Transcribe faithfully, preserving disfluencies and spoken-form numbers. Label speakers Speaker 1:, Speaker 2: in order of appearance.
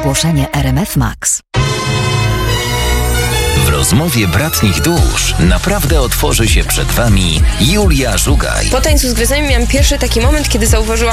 Speaker 1: Ogłoszenie R M F Max.
Speaker 2: W rozmowie bratnich dusz naprawdę otworzy się przed Wami Julia Żugaj.
Speaker 3: Po Tańcu z Gwiazdami miałam pierwszy taki moment, kiedy zauważyłam,